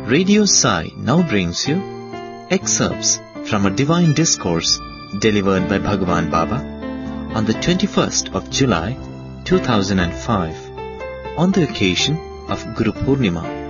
Radio Sai now brings you excerpts from a divine discourse delivered by Bhagwan Baba on the 21st of July 2005 on the occasion of Guru Purnima.